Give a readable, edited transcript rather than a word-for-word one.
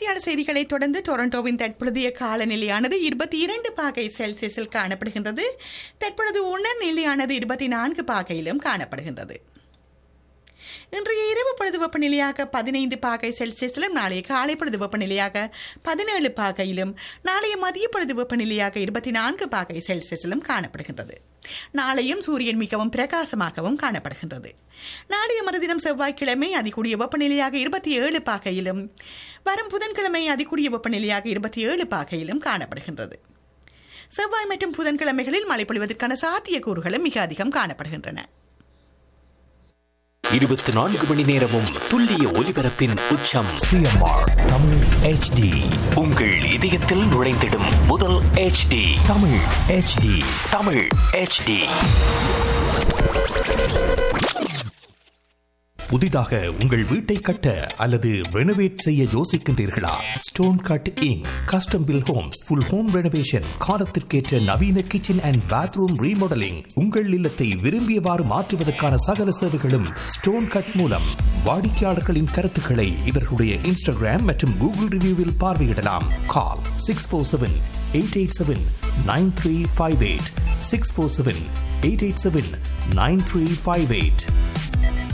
மணித்தியால செய்திகளை தொடர்ந்து டொரண்டோவின் தற்பொழுதைய காலநிலையானது 22 பாகை செல்சியஸில் காணப்படுகின்றது. தற்பொழுது உணர்நிலையானது 24 பாகையிலும் காணப்படுகின்றது. இன்றைய இரவு பொழுது வெப்பநிலையாக 15 பாகை செல்சியஸிலும், நாளைய காலை பொழுது வெப்பநிலையாக 17 பாகையிலும், நாளைய மதிய பொழுது வெப்பநிலையாக 24 பாகை செல்சியஸிலும் காணப்படுகின்றது. நாளையும் சூரியன் மிகவும் பிரகாசமாகவும் காணப்படுகின்றது. நாளைய மறுதினம் செவ்வாய்க்கிழமை அதிகூடிய வெப்பநிலையாக 27 பாகையிலும், வரும் புதன்கிழமை அதிகூடிய வெப்பநிலையாக 27 பாகையிலும் காணப்படுகின்றது. செவ்வாய் மற்றும் புதன்கிழமைகளில் மழை பொழிவதற்கான சாத்தியக்கூறுகளும் மிக அதிகம் காணப்படுகின்றன. 24 மணி நேரமும் துல்லிய ஒலிபரப்பின் உச்சம் சிஎம்ஆர் தமிழ் HD. உங்கள் இதயத்தில் நுழைந்திடும் முதல் HD Tamil HD. Tamil HD. புதிதாக உங்கள் வீட்டை கட்ட அல்லது ரெனோவேட் செய்ய யோசிக்கின்றீர்களா? Stone cut ink custom bill Holmes full home renovation, காலத்திற்கேற்ற நவீன கிச்சன் அண்ட் பாத்ரூம் ரீமாடலிங், உங்கள் இல்லத்தை விரும்பியவாறு மாற்றுவதற்கான சகல சேவைகளும் ஸ்டோன் கட் மூலம். வாடிக்கையாளர்களின் கருத்துக்களை இவர்களுடைய இன்ஸ்டாகிராம் மற்றும் கூகுள் ரிவ்யூவில் பார்வையிடலாம். கால் 647-887-9358 647-887-9358.